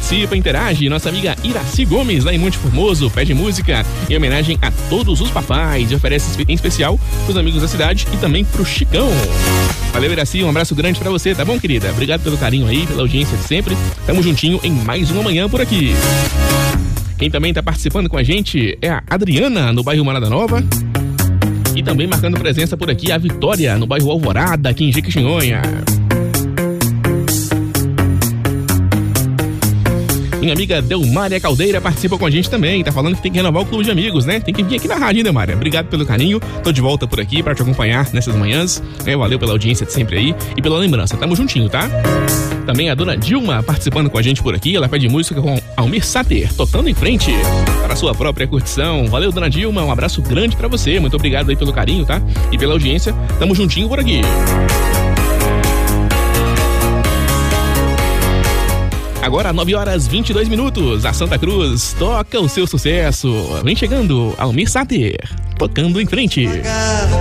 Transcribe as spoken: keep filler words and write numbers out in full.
participa, interage. Nossa amiga Iraci Gomes, lá em Monte Formoso, pede música em homenagem a todos os papais e oferece em especial pros amigos da cidade e também pro Chicão. Valeu, Iraci, um abraço grande pra você, tá bom, querida? Obrigado pelo carinho aí, pela audiência de sempre. Tamo juntinho em mais uma manhã por aqui. Quem também tá participando com a gente é a Adriana, no bairro Morada Nova. E também marcando presença por aqui a Vitória, no bairro Alvorada, aqui em Jequitinhonha. Minha amiga Delmária Caldeira participa com a gente também. Tá falando que tem que renovar o clube de amigos, né? Tem que vir aqui na rádio, hein, Delmária? Obrigado pelo carinho. Tô de volta por aqui pra te acompanhar nessas manhãs. É, valeu pela audiência de sempre aí e pela lembrança. Tamo juntinho, tá? Também a dona Dilma participando com a gente por aqui. Ela pede música com Almir Sater, Tocando em Frente, para a sua própria curtição. Valeu, dona Dilma. Um abraço grande pra você. Muito obrigado aí pelo carinho, tá? E pela audiência. Tamo juntinho por aqui. Agora, nove horas e vinte e dois minutos, a Santa Cruz toca o seu sucesso. Vem chegando Almir Sater, Tocando em Frente.